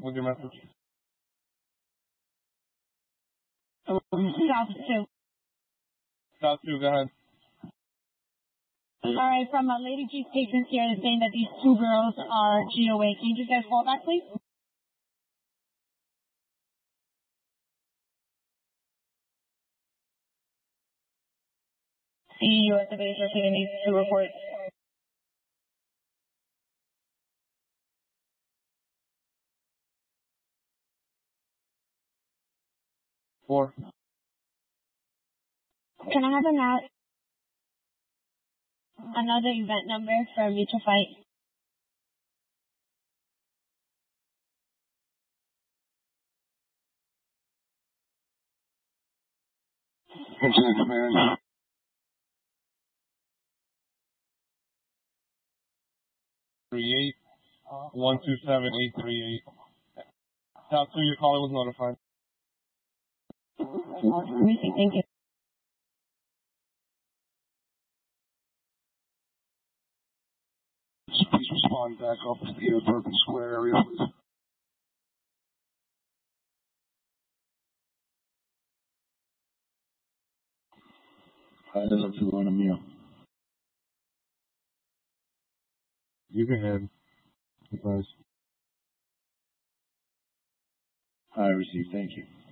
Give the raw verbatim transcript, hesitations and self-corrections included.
with your message? Um, South two. South two, go ahead. All right, from a Lady Chief patients here is saying that these two girls are G O A. Can you just get a call back, please? C U S F A is receiving these two reports. Four. Can I have an out? Another event number for mutual fight. Incident command. Three eight one two seven eight three eight. South two, your caller was notified. Let me see. Thank you. Please respond back up to the uh, Bergen Square area, please. I ended up to run a meal. You can head. Advice. I received. Thank you.